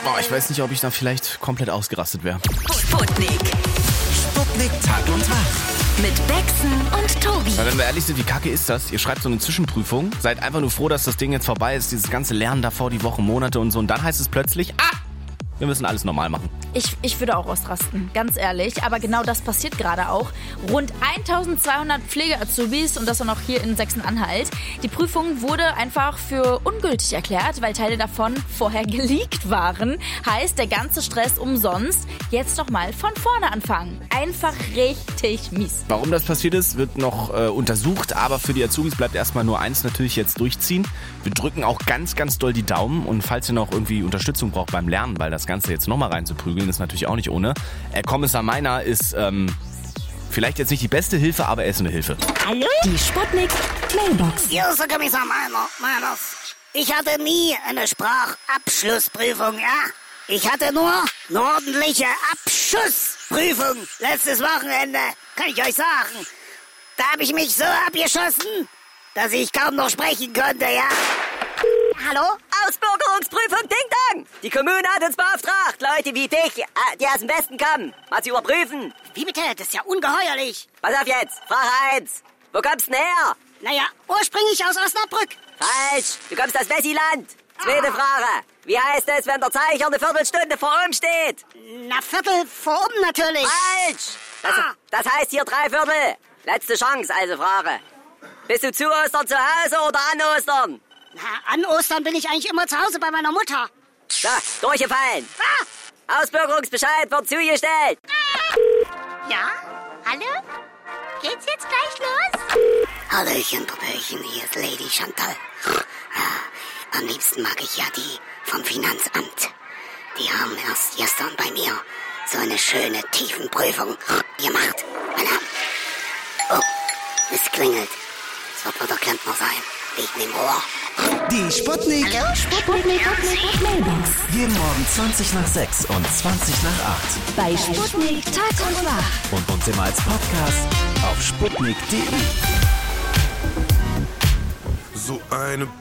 Boah, ich weiß nicht, ob ich da vielleicht komplett ausgerastet wäre. Sputnik. Sputnik Tag und Tag. Mit Bexen und Tobi. Weil wenn wir ehrlich sind, wie kacke ist das? Ihr schreibt so eine Zwischenprüfung, seid einfach nur froh, dass das Ding jetzt vorbei ist, dieses ganze Lernen davor, die Wochen, Monate und so. Und dann heißt es plötzlich, wir müssen alles normal machen. Ich würde auch ausrasten, ganz ehrlich. Aber genau das passiert gerade auch. Rund 1200 Pflege-Azubis und das auch noch hier in Sachsen-Anhalt. Die Prüfung wurde einfach für ungültig erklärt, weil Teile davon vorher geleakt waren. Heißt, der ganze Stress umsonst. Jetzt noch mal von vorne anfangen. Einfach richtig mies. Warum das passiert ist, wird noch untersucht. Aber für die Azubis bleibt erstmal nur eins natürlich jetzt durchziehen. Wir drücken auch ganz, ganz doll die Daumen. Und falls ihr noch irgendwie Unterstützung braucht beim Lernen, weil das Ganze jetzt nochmal reinzuprügeln, ist natürlich auch nicht ohne. Kommissar Meiner ist vielleicht jetzt nicht die beste Hilfe, aber er ist eine Hilfe. Hallo? Die Sputnik Mailbox. Hier ist der Kommissar Meiners. Ich hatte nie eine Sprachabschlussprüfung, ja? Ich hatte nur eine ordentliche Abschussprüfung letztes Wochenende, kann ich euch sagen. Da habe ich mich so abgeschossen, dass ich kaum noch sprechen konnte, ja? Hallo? Ausbürgerungsprüfung Ding Dong! Die Kommune hat uns beauftragt, Leute wie dich, die aus dem Westen kommen, mal zu überprüfen. Wie bitte? Das ist ja ungeheuerlich. Pass auf jetzt, Frage 1. Wo kommst du denn her? Naja, ursprünglich aus Osnabrück. Falsch, du kommst aus Wessiland. Zweite Frage. Wie heißt es, wenn der Zeiger eine Viertelstunde vor oben steht? Na, Viertel vor oben natürlich. Falsch! Das heißt hier 3/4. Letzte Chance, also Frage. Bist du zu Ostern zu Hause oder an Ostern? Na, an Ostern bin ich eigentlich immer zu Hause bei meiner Mutter. So, durchgefallen. Ausbürgerungsbescheid wird zugestellt. Ja? Hallo? Geht's jetzt gleich los? Hallöchen, Popöchen, hier ist Lady Chantal. Am liebsten mag ich ja die vom Finanzamt. Die haben erst gestern bei mir so eine schöne Tiefenprüfung gemacht. Oh, es klingelt. Es wird wohl der Klempner sein. Liegt im Rohr. Die Sputnik. Hallo? Sputnik Mailbox. Jeden Morgen 20 nach 6 und 20 nach 8. Bei Sputnik Tag und Wach. Und uns immer als Podcast auf sputnik.de. So eine